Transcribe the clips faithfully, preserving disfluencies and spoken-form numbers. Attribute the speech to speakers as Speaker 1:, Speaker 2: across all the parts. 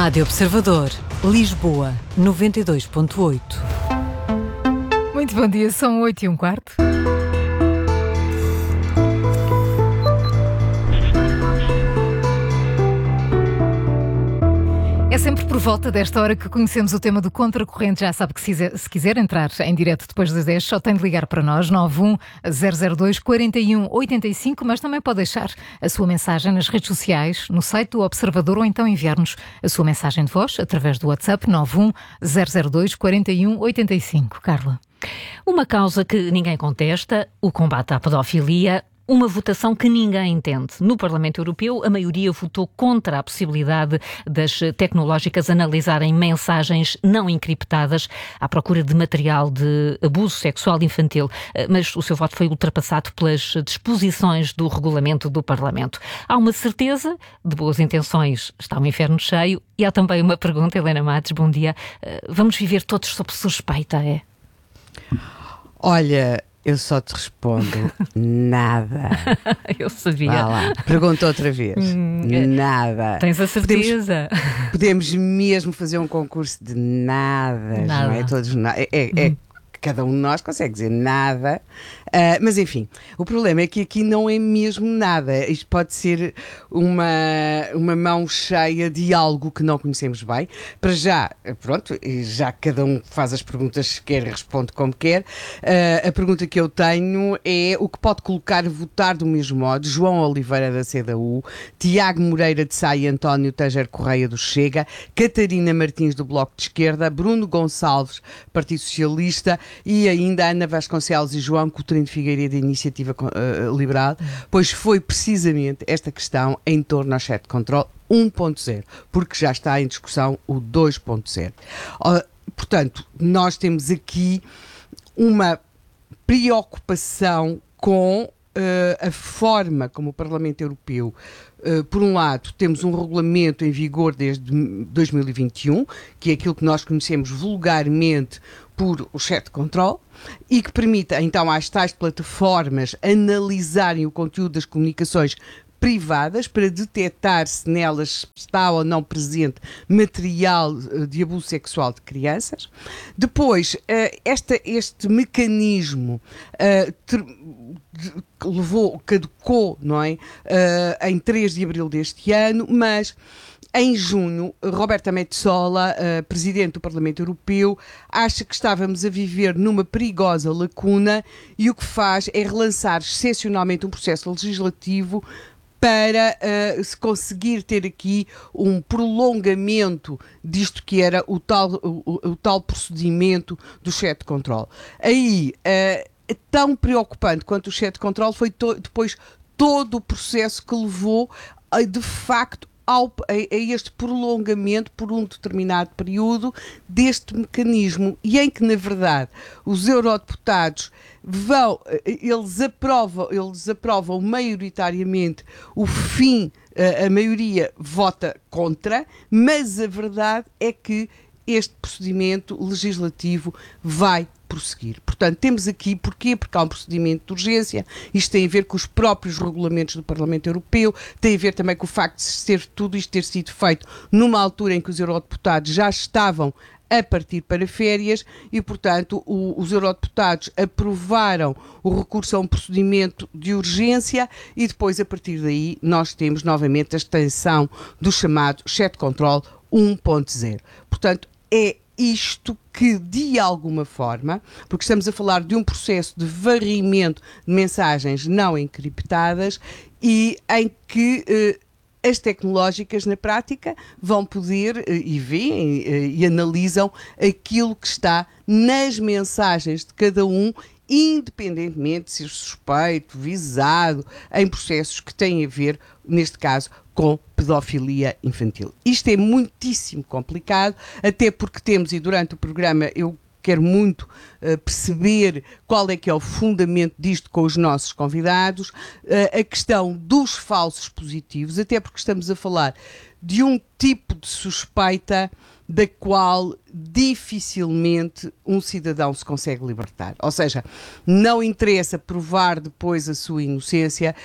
Speaker 1: Rádio Observador, Lisboa, noventa e dois ponto oito.
Speaker 2: Muito bom dia, são oito e um quarto. É sempre por volta desta hora que conhecemos o tema do Contracorrente. Já sabe que se quiser, se quiser entrar em direto depois das dez, só tem de ligar para nós, nove um zero zero dois, quatro um oito cinco, mas também pode deixar a sua mensagem nas redes sociais, no site do Observador, ou então enviar-nos a sua mensagem de voz através do WhatsApp nove um zero zero dois, quatro um oito cinco. Carla.
Speaker 3: Uma causa que ninguém contesta, o combate à pedofilia. Uma votação que ninguém entende. No Parlamento Europeu, a maioria votou contra a possibilidade das tecnológicas analisarem mensagens não encriptadas à procura de material de abuso sexual infantil. Mas o seu voto foi ultrapassado pelas disposições do regulamento do Parlamento. Há uma certeza, de boas intenções está um inferno cheio, e há também uma pergunta, Helena Matos, bom dia. Vamos viver todos sob suspeita, é?
Speaker 4: Olha... Eu só te respondo nada.
Speaker 3: Eu sabia.
Speaker 4: Vá lá. Pergunta outra vez. Hum, nada.
Speaker 3: Tens a certeza?
Speaker 4: Podemos, podemos mesmo fazer um concurso de nada,
Speaker 3: nada.
Speaker 4: Não é? Todos na... é, é, é hum. Cada um de nós consegue dizer nada, uh, mas enfim, o problema é que aqui não é mesmo nada. Isto pode ser uma, uma mão cheia de algo que não conhecemos bem. Para já, pronto, já cada um faz as perguntas que quer e responde como quer. Uh, a pergunta que eu tenho é o que pode colocar a votar do mesmo modo João Oliveira da C D U, Tiago Moreira de Sá e António Tanger Correia do Chega, Catarina Martins do Bloco de Esquerda, Bruno Gonçalves, Partido Socialista, e ainda Ana Vasconcelos e João Coutinho de Figueiredo da Iniciativa uh, Liberal, pois foi precisamente esta questão em torno ao chat control um ponto zero, porque já está em discussão o dois ponto zero. Uh, portanto, nós temos aqui uma preocupação com uh, a forma como o Parlamento Europeu, uh, por um lado, temos um regulamento em vigor desde dois mil e vinte e um, que é aquilo que nós conhecemos vulgarmente por o chat control, e que permite então às tais plataformas analisarem o conteúdo das comunicações privadas para detectar se nelas está ou não presente material de abuso sexual de crianças. Depois, esta, este mecanismo uh, ter, de, levou, caducou, não é? Uh, em três de abril deste ano, mas em junho, Roberta Metsola, uh, Presidente do Parlamento Europeu, acha que estávamos a viver numa perigosa lacuna, e o que faz é relançar excepcionalmente um processo legislativo para uh, se conseguir ter aqui um prolongamento disto que era o tal, o, o tal procedimento do chat control. Aí, uh, tão preocupante quanto o chat control foi to- depois todo o processo que levou, uh, de facto, Ao, a, a este prolongamento por um determinado período deste mecanismo, e em que, na verdade, os eurodeputados vão, eles aprovam, eles aprovam maioritariamente o fim, a, a maioria vota contra, mas a verdade é que este procedimento legislativo vai prosseguir. Portanto, temos aqui, porquê? Porque há um procedimento de urgência, isto tem a ver com os próprios regulamentos do Parlamento Europeu, tem a ver também com o facto de ser, tudo isto ter sido feito numa altura em que os eurodeputados já estavam a partir para férias e, portanto, o, os eurodeputados aprovaram o recurso a um procedimento de urgência, e depois, a partir daí, nós temos novamente a extensão do chamado chat control um ponto zero. Portanto, é isto que, de alguma forma, porque estamos a falar de um processo de varrimento de mensagens não encriptadas, e em que eh, as tecnológicas, na prática, vão poder eh, e veem eh, e analisam aquilo que está nas mensagens de cada um, independentemente de ser suspeito, visado, em processos que têm a ver, neste caso, com pedofilia infantil. Isto é muitíssimo complicado, até porque temos, e durante o programa eu quero muito uh, perceber qual é que é o fundamento disto com os nossos convidados, uh, a questão dos falsos positivos, até porque estamos a falar de um tipo de suspeita da qual dificilmente um cidadão se consegue libertar. Ou seja, não interessa provar depois a sua inocência,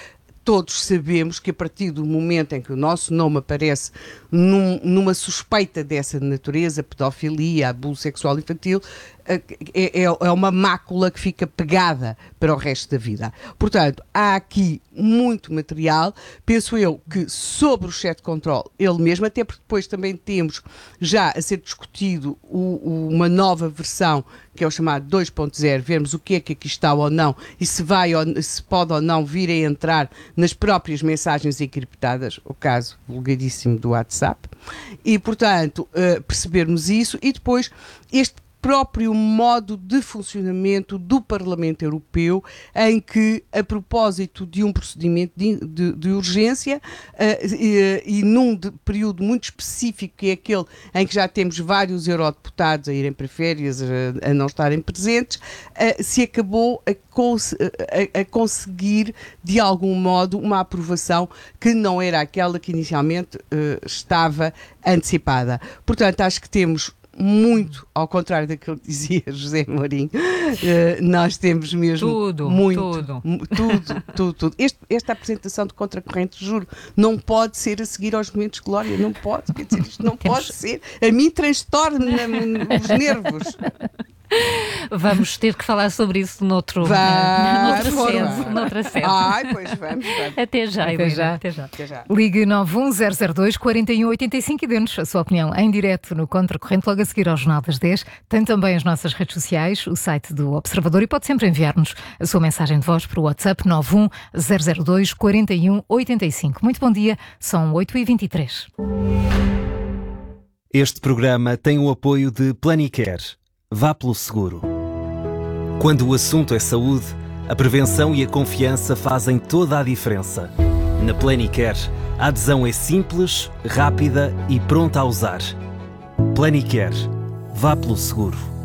Speaker 4: todos sabemos que a partir do momento em que o nosso nome aparece num, numa suspeita dessa natureza, pedofilia, abuso sexual infantil, é, é, é uma mácula que fica pegada para o resto da vida. Portanto, há aqui muito material, penso eu que sobre o chat control, ele mesmo, até porque depois também temos já a ser discutido o, o, uma nova versão, que é o chamado dois ponto zero, vermos o que é que aqui está ou não e se vai ou se pode ou não vir a entrar nas próprias mensagens encriptadas, o caso vulgaríssimo do WhatsApp, e portanto uh, percebermos isso e depois este próprio modo de funcionamento do Parlamento Europeu, em que, a propósito de um procedimento de, de, de urgência uh, e, e num de, período muito específico, que é aquele em que já temos vários eurodeputados a irem para férias, a, a não estarem presentes, uh, se acabou a, cons a, a conseguir, de algum modo, uma aprovação que não era aquela que inicialmente uh, estava antecipada. Portanto, acho que temos muito, ao contrário daquilo que dizia José Mourinho, uh, nós temos mesmo
Speaker 3: tudo,
Speaker 4: muito,
Speaker 3: tudo,
Speaker 4: tudo, tudo, tudo. Este, esta apresentação de contracorrente, juro, não pode ser a seguir aos momentos de glória, não pode, quer dizer, isto não pode ser, a mim transtorna os nervos.
Speaker 3: Vamos ter que falar sobre isso noutro,
Speaker 4: Vai,
Speaker 3: noutra sede, noutra sede.
Speaker 4: Ai, pois vamos, vamos.
Speaker 3: Até já,
Speaker 2: Até já.
Speaker 3: Até já.
Speaker 4: Até já.
Speaker 2: Ligue nove um zero zero dois, quatro um oito cinco e dê-nos a sua opinião em direto no Contracorrente, logo a seguir ao Jornal das dez. Tem também as nossas redes sociais, o site do Observador, e pode sempre enviar-nos a sua mensagem de voz para o WhatsApp nove um zero zero dois, quatro um oito cinco. Muito bom dia, são oito e vinte e três.
Speaker 5: Este programa tem o apoio de Planicare. Vá pelo seguro. Quando o assunto é saúde, a prevenção e a confiança fazem toda a diferença. Na Planicare, a adesão é simples, rápida e pronta a usar. Planicare. Vá pelo seguro.